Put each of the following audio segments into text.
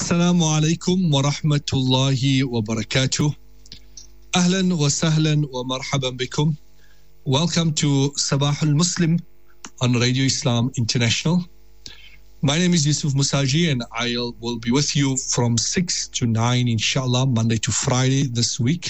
Assalamu alaikum wa rahmatullahi wa barakatuh. Ahlan wa sahlan wa marhaban bikum. Welcome to Sabah al-Muslim on Radio Islam International. My name is Yusuf Musaji and I will be with you from 6 to 9 inshallah, Monday to Friday this week.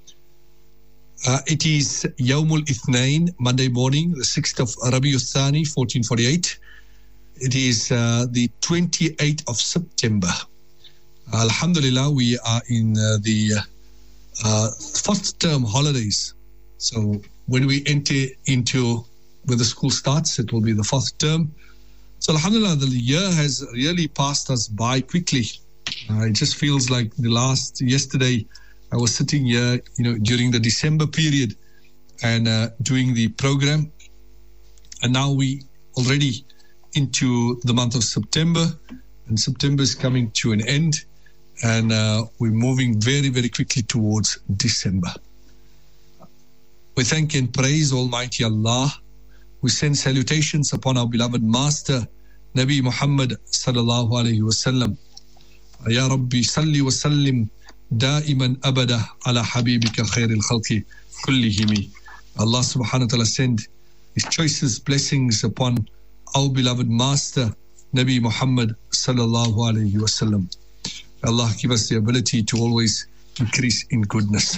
It is Yawmul Ithnain, Monday morning, the 6th of Rabiul Thani, 1448. It is the 28th of September. Alhamdulillah, we are in the first term holidays. So when we enter into when the school starts, it will be the fourth term. So Alhamdulillah, the year has really passed us by quickly. It just feels like yesterday I was sitting here, during the December period and doing the program. And now we already into the month of September, and September is coming to an end, and we're moving very, very quickly towards December. We thank and praise Almighty Allah. We send salutations upon our beloved Master, Nabi Muhammad sallallahu alayhi wasallam. Ya Rabbi salli wa sallim da'iman abada ala habibika khairil khalqi kullihimi. Allah subhanahu wa ta'ala send His choicest blessings upon our beloved Master, Nabi Muhammad sallallahu alayhi wasallam. Allah give us the ability to always increase in goodness.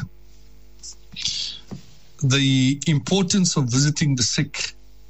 The importance of visiting the sick.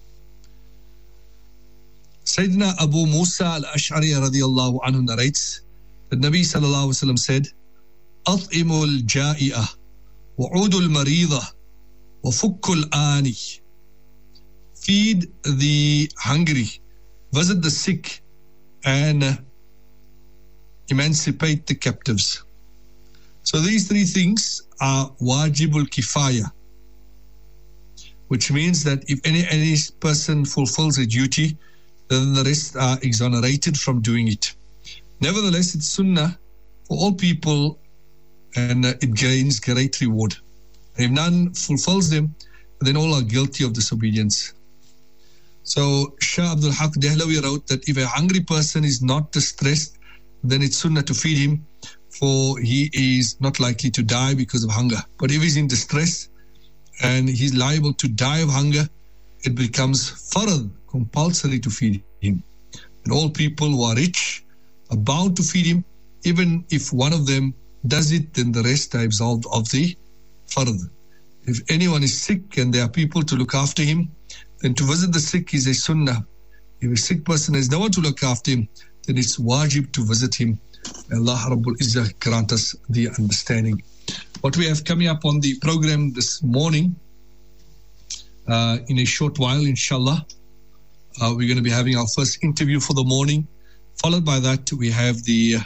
Sayyidina Abu Musa al-Ash'ari radiyallahu anhu narrates that Nabi sallallahu alayhi wasallam said, أطعموا الجائعة وعودوا المريضة وفكوا الآني. Feed the hungry, visit the sick, and emancipate the captives. So these three things are wajibul kifaya, which means that if any person fulfills a duty, then the rest are exonerated from doing it. Nevertheless, it's sunnah for all people, and it gains great reward. If none fulfills them, then all are guilty of disobedience. So Shah Abdul Haq Dehlawi wrote that if a hungry person is not distressed, then it's sunnah to feed him, for he is not likely to die because of hunger. But if he's in distress and he's liable to die of hunger, it becomes farad, compulsory to feed him. And all people who are rich are bound to feed him. Even if one of them does it, then the rest are absolved of the farad. If anyone is sick and there are people to look after him, then to visit the sick is a sunnah. If a sick person has no one to look after him, then it's wajib to visit him. Allah Rabbul Izzah grant us the understanding. What we have coming up on the program this morning, in a short while, inshallah, we're going to be having our first interview for the morning. Followed by that, we have the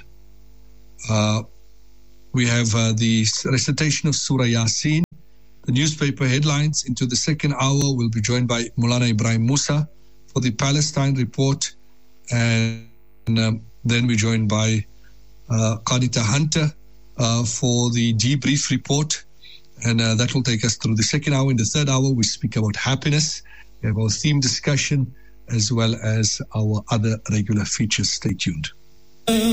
recitation of Surah Yasin. The newspaper headlines. Into the second hour, we'll be joined by Mulana Ibrahim Musa for the Palestine report, and then we're joined by Qadita Hunter for the debrief report, and that will take us through the second hour. In the third hour, we speak about happiness. We have our theme discussion as well as our other regular features. Stay tuned.